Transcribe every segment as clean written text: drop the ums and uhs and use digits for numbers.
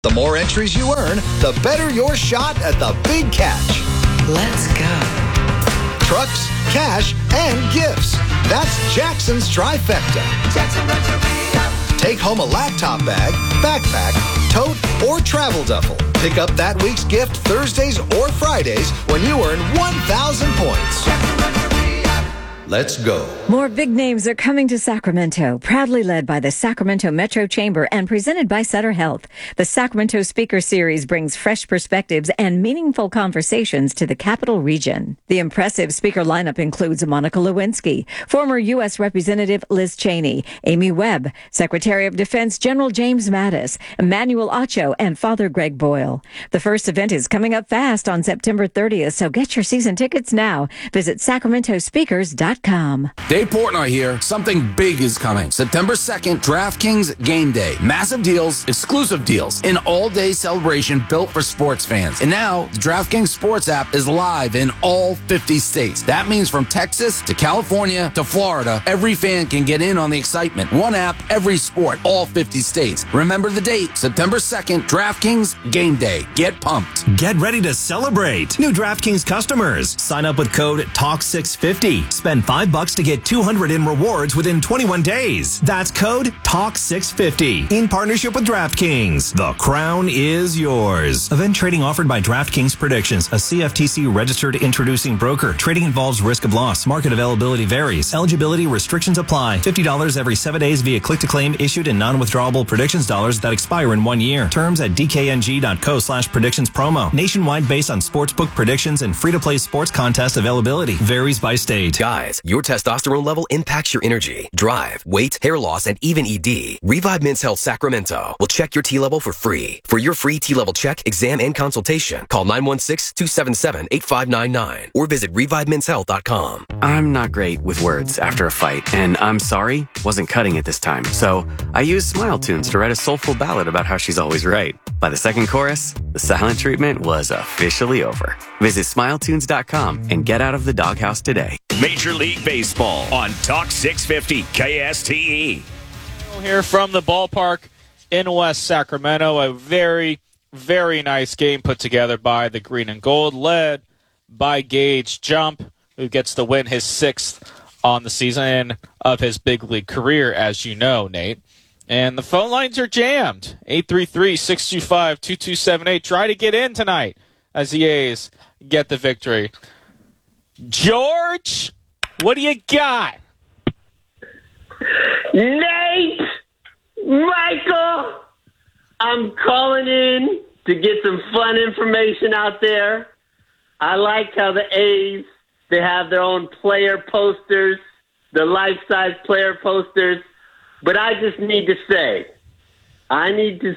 The more entries you earn, the better your shot at the big catch. Let's go. Trucks, cash, and gifts. That's Jackson's trifecta. Jackson Rancheria. Take home a laptop bag, backpack, tote, or travel duffel. Pick up that week's gift Thursdays or Fridays when you earn 1,000 points. Jackson Rancheria. Let's go. More big names are coming to Sacramento, proudly led by the Sacramento Metro Chamber and presented by Sutter Health. The Sacramento Speaker Series brings fresh perspectives and meaningful conversations to the capital region. The impressive speaker lineup includes Monica Lewinsky, former U.S. Representative Liz Cheney, Amy Webb, Secretary of Defense General James Mattis, Emmanuel Acho, and Father Greg Boyle. The first event is coming up fast on September 30th, so get your season tickets now. Visit sacramentospeakers.com. Dave Portnoy here. Something big is coming. September 2nd, DraftKings Game Day. Massive deals, exclusive deals, an all-day celebration built for sports fans. And now, the DraftKings Sports app is live in all 50 states. That means from Texas to California to Florida, every fan can get in on the excitement. One app, every sport, all 50 states. Remember the date, September 2nd, DraftKings Game Day. Get pumped. Get ready to celebrate. New DraftKings customers. Sign up with code TALK650. Spend $5 to get $200 in rewards within 21 days. That's code TALK650 in partnership with DraftKings. The crown is yours. Event trading offered by DraftKings Predictions, a CFTC registered introducing broker. Trading involves risk of loss. Market availability varies. Eligibility restrictions apply. $50 every 7 days via click-to-claim issued in non-withdrawable predictions dollars that expire in 1 year. Terms at dkng.co/predictions promo. Nationwide based on sportsbook predictions and free-to-play sports contest availability. Varies by state. Guys, your testosterone level impacts your energy, drive, weight, hair loss, and even ED. Revive Men's Health Sacramento will check your T level for free. For your free T level check, exam, and consultation, call 916-277-8599 or visit revivemenshealth.com. I'm not great with words after a fight, and I'm sorry wasn't cutting it this time. So I used Smile Tunes to write a soulful ballad about how she's always right. By the second chorus, the silent treatment was officially over. Visit smiletunes.com and get out of the doghouse today. Major League Baseball on Talk 650 KSTE. Here from the ballpark in West Sacramento, a very, very nice game put together by the Green and Gold, led by Gage Jump, who gets the win, his 6th on the season of his big league career, as you know, Nate. And the phone lines are jammed. 833-625-2278. Try to get in tonight as the A's get the victory. George, what do you got? Nate, Michael, I'm calling in to get some fun information out there. I like how the A's, they have their own player posters, the life-size player posters. But I just need to say, I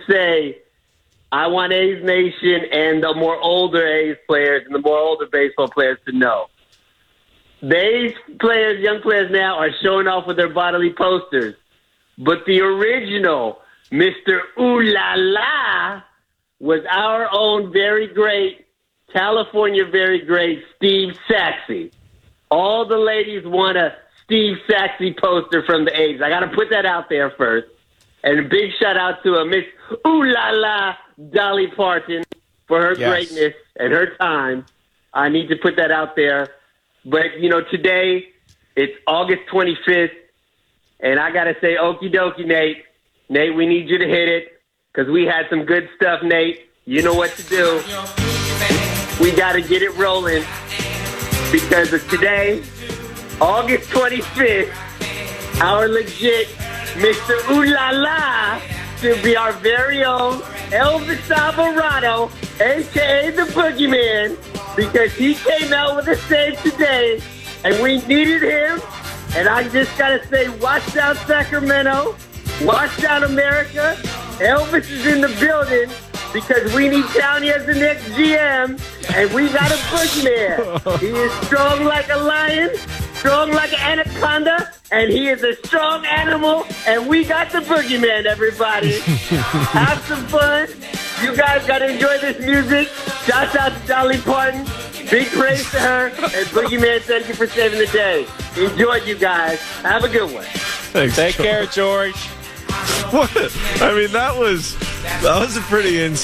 want A's Nation and the more older A's players and the more older baseball players to know. The A's players, young players now, are showing off with their bodily posters. But the original Mr. Ooh La La was our own very great, California very great Steve Saxey. All the ladies want a Steve Saxey poster from the A's. I got to put that out there first. And a big shout out to Miss Ooh La La Dolly Parton for her greatness and her time. I need to put that out there. But, you know, today it's August 25th, and I got to say, okie dokie, Nate. Nate, we need you to hit it because we had some good stuff, Nate. You know what to do. We got to get it rolling because of today, August 25th, our legit Mr. Ooh La La to be our very own Elvis Alvarado, a.k.a. the Boogeyman, because he came out with a save today, and we needed him. And I just got to say, watch out, Sacramento. Watch out, America. Elvis is in the building because we need Townie as the next GM, and we got a Boogeyman. He is strong like a lion, strong like an anaconda, and he is a strong animal, and we got the Boogeyman, everybody. Have some fun. You guys got to enjoy this music. Shouts out to Dolly Parton. Big praise to her. And Boogeyman, thank you for saving the day. Enjoy, you guys. Have a good one. Thanks, Take care, George. What? I mean, that was That was a pretty